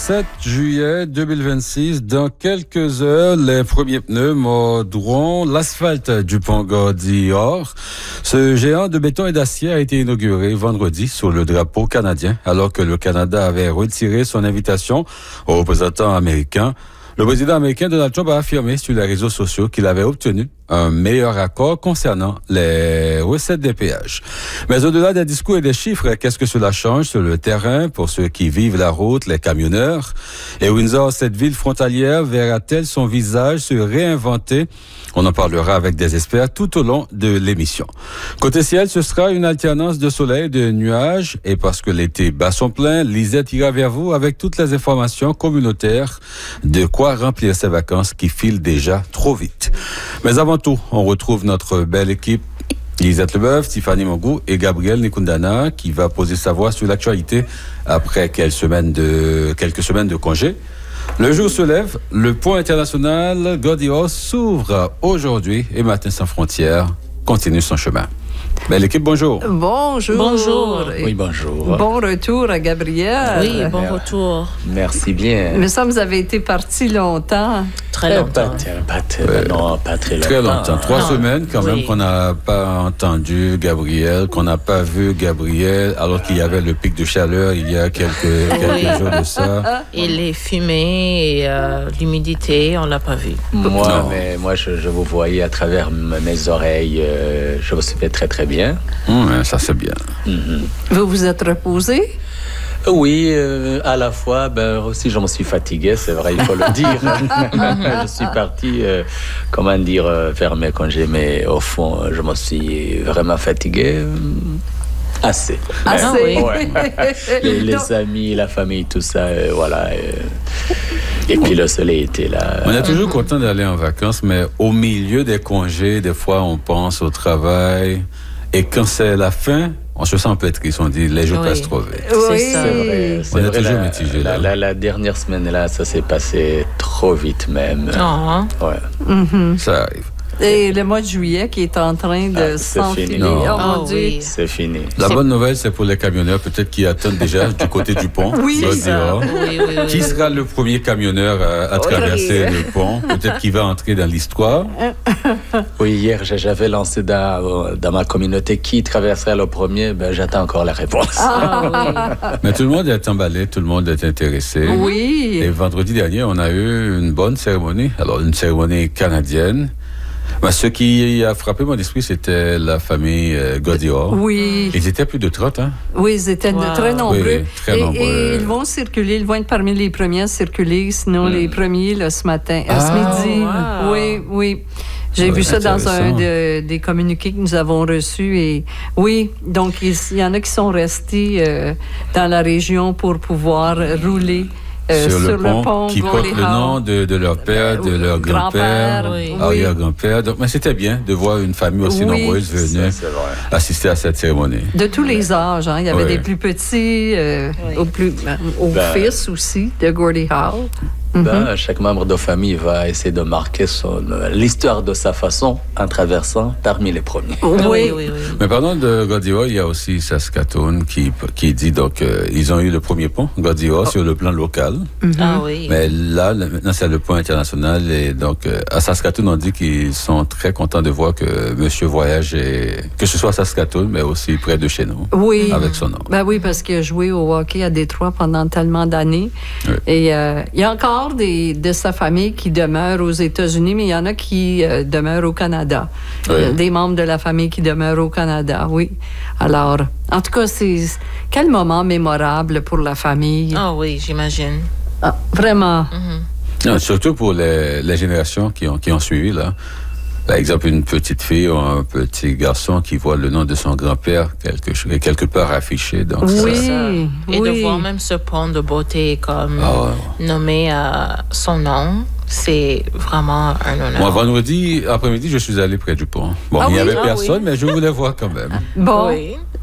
7 juillet 2026. Dans quelques heures, les premiers pneus mordront l'asphalte du pont Gaudy-Or. Ce géant de béton et d'acier a été inauguré vendredi sous le drapeau canadien, alors que le Canada avait retiré son invitation aux représentants américains. Le président américain Donald Trump a affirmé sur les réseaux sociaux qu'il avait obtenu un meilleur accord concernant les recettes des péages. Mais au-delà des discours et des chiffres, qu'est-ce que cela change sur le terrain pour ceux qui vivent la route, les camionneurs? Et Windsor, cette ville frontalière, verra-t-elle son visage se réinventer? On en parlera avec des experts tout au long de l'émission. Côté ciel, ce sera une alternance de soleil et de nuages. Et parce que l'été bat son plein, Lisette ira vers vous avec toutes les informations communautaires de quoi remplir ses vacances qui filent déjà trop vite. Mais avant tout, on retrouve notre belle équipe. Lisette Leboeuf, Tiffany Mongou et Gabriel Nikundana qui va poser sa voix sur l'actualité après quelques semaines de congé. Le jour se lève, le pont international Gaudy-Or s'ouvre aujourd'hui et Matin sans frontières continue son chemin. Belle équipe, bonjour. Bonjour. Bonjour. Oui, bonjour. Bon retour à Gabriel. Oui, bon retour. Merci bien. Mais ça, vous avez été parti longtemps. Très longtemps. Pas très longtemps. Très longtemps. 3 semaines quand même qu'on n'a pas entendu Gabriel, qu'on n'a pas vu Gabriel, alors qu'il y avait le pic de chaleur il y a quelques jours de ça. Et les fumées et l'humidité, on l'a pas vu. Moi, je vous voyais à travers mes oreilles. Je vous suivais très, très bien. Ça, c'est bien. Vous vous êtes reposé? Oui, à la fois, aussi je me suis fatigué, c'est vrai, il faut le dire. Je suis parti, faire mes congés, mais au fond, je me suis vraiment fatigué. Assez. Ouais. Les amis, la famille, tout ça, voilà. Et puis le soleil était là. On est toujours content d'aller en vacances, mais au milieu des congés, des fois, on pense au travail. Et quand c'est la fin, on se sent un peu triste. On dit, les jours passent trop vite. Oui. C'est vrai. On est toujours mitigé. La dernière semaine, là, ça s'est passé trop vite même. Ouais. Ça arrive. Et le mois de juillet qui est en train de s'enfiler. Oh mon Dieu. Oui. C'est fini. La bonne nouvelle, c'est pour les camionneurs, peut-être qui attendent déjà du côté du pont. Oui, Qui sera le premier camionneur à traverser le pont? Peut-être qu'il va entrer dans l'histoire. Oui, hier, j'avais lancé dans ma communauté qui traverserait le premier. J'attends encore la réponse. Mais tout le monde est emballé, tout le monde est intéressé. Oui. Et vendredi dernier, on a eu une bonne cérémonie. Alors, une cérémonie canadienne. Ce qui a frappé mon esprit, c'était la famille Gaudy-Or. Oui. Ils étaient plus de 30, hein? Oui, ils étaient très nombreux. Oui, très nombreux. Et ils vont circuler, ils vont être parmi les premiers à circuler, sinon les premiers ce midi. Wow. Oui. J'ai vu ça dans un des communiqués que nous avons reçus. Et oui, donc il y en a qui sont restés dans la région pour pouvoir rouler. Sur le pont qui porte le nom de leur père, de leur grand-père, arrière-grand-père. Donc, mais c'était bien de voir une famille aussi nombreuse venir assister à cette cérémonie. De tous les âges, hein. Il y avait des plus petits, au fils aussi de Gordie Howe. Chaque membre de famille va essayer de marquer l'histoire de sa façon en traversant parmi les premiers. Oui. Mais parlant de Gaudy-Or, il y a aussi Saskatoon qui dit donc ils ont eu le premier pont Gaudy-Or sur le plan local. Ah oui. Mais là, maintenant, c'est le pont international. Et donc, à Saskatoon, on dit qu'ils sont très contents de voir que monsieur voyage, que ce soit à Saskatoon, mais aussi près de chez nous. Oui. Avec son nom. Oui, parce qu'il a joué au hockey à Détroit pendant tellement d'années. Oui. Et il y a encore de sa famille qui demeurent aux États-Unis, mais il y en a qui demeurent au Canada. Oui. Des membres de la famille qui demeurent au Canada, oui. Alors, en tout cas, c'est quel moment mémorable pour la famille. Ah oui, j'imagine. Ah, vraiment. Non, surtout pour les générations qui ont suivi, là. Par exemple, une petite fille ou un petit garçon qui voit le nom de son grand-père quelque part affiché. Donc oui, ça. Et de voir même ce pont de beauté comme nommé à son nom, c'est vraiment un honneur. Moi, vendredi après-midi, je suis allé près du pont. Bon, il n'y avait personne, mais je voulais voir quand même. Bon,